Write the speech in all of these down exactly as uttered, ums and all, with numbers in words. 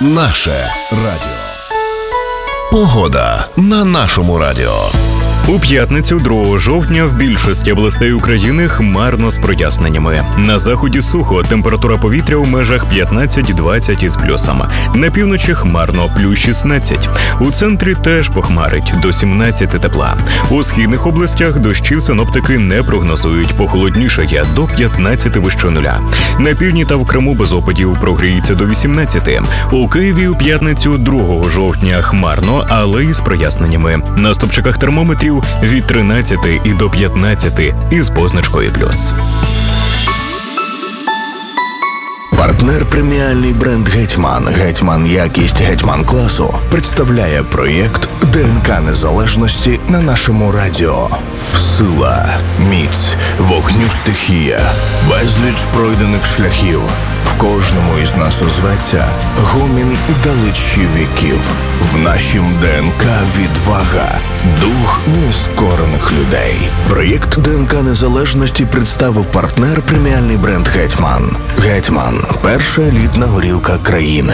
Наше радіо. Погода на нашому радіо. У п'ятницю, другого жовтня, в більшості областей України хмарно з проясненнями. На заході сухо, температура повітря у межах п'ятнадцять-двадцять із плюсом. На півночі хмарно, плюс шістнадцять. У центрі теж похмарить, до сімнадцяти тепла. У східних областях дощів синоптики не прогнозують, похолоднішає до п'ятнадцяти вище нуля. На півдні та в Криму без опадів прогріється до вісімнадцяти. У Києві у п'ятницю, другого жовтня, хмарно, але із проясненнями. На стопчиках термометрів від тринадцяти і до п'ятнадцяти із позначкою плюс. Партнер преміальний бренд «Гетьман». «Гетьман» якість «Гетьман» класу представляє проєкт ДНК Незалежності на нашому радіо. Сила, міць, вогню стихія, безліч пройдених шляхів. В кожному із нас озветься гомін далечі віків. В нашім ДНК відвага, дух нескорених людей. Проєкт ДНК Незалежності представив партнер преміальний бренд «Гетьман». «Гетьман» – перша елітна горілка країни.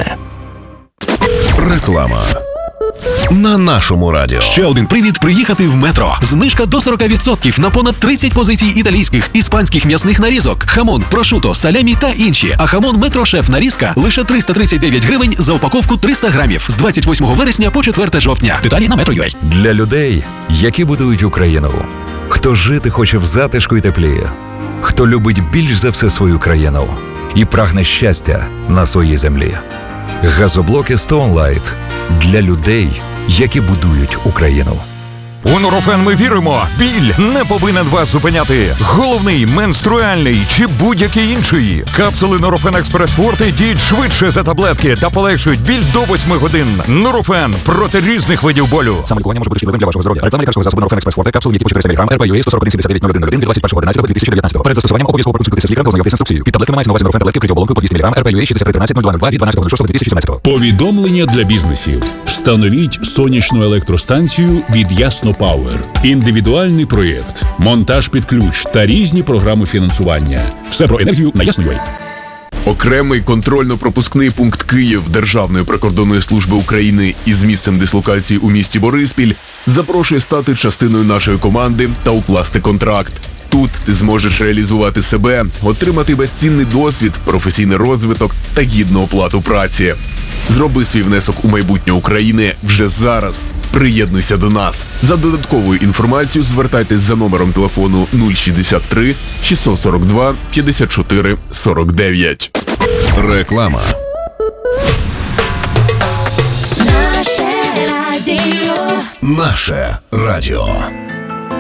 Реклама на нашому радіо. Ще один привід приїхати в Метро. Знижка до сорок відсотків на понад тридцять позицій італійських, іспанських м'ясних нарізок, хамон, прошуто, салямі та інші. А хамон Метро Шеф нарізка лише триста тридцять дев'ять гривень за упаковку триста грамів з двадцять восьмого вересня по четверте жовтня. Деталі на Metro.ua. Для людей, які будують Україну. Хто жити хоче в затишку і теплі. Хто любить більш за все свою країну і прагне щастя на своїй землі. Газоблоки Stone Light для людей, які будують Україну. У Нурофен ми віримо, біль не повинен вас зупиняти. Головний, менструальний чи будь-який інший. Капсули Нурофен Експрес Форте діють швидше за таблетки та полегшують біль до восьми годин. Нурофен проти різних видів болю. Самолікування може бути шкідливим для вашого здоров'я. Реклама лікарського засобу Нурофен Експрес Форте, капсули, які по чотириста міліграмів, ар пі ю ей сто сорок один сімдесят дев'ять нуль один нуль один від двадцять першого одинадцятого дві тисячі дев'ятнадцятого. Перед застосуванням обов'язково проконсультуйтеся з лікарем, ознайомтесь з інструкцією. Під таблетками мається на увазі Нурофен таблетки вкриті оболонкою по двісті міліграмів, ар пі ю ей шістдесят три тринадцять нуль два нуль два від дванадцятого шостого дві тисячі сімнадцятого. Повідомлення для бізнесів. Встановіть сонячну електростанцію від Ясно Пауер. Індивідуальний проєкт, монтаж під ключ та різні програми фінансування. Все про енергію на Ясно.ua. Окремий контрольно-пропускний пункт Київ Державної прикордонної служби України із місцем дислокації у місті Бориспіль запрошує стати частиною нашої команди та укласти контракт. Тут ти зможеш реалізувати себе, отримати безцінний досвід, професійний розвиток та гідну оплату праці. Зроби свій внесок у майбутнє України вже зараз. Приєднуйся до нас. За додатковою інформацією звертайтесь за номером телефону нуль шістдесят три шістсот сорок два п'ятдесят чотири сорок дев'ять. Реклама. Наше радіо. Наше радіо.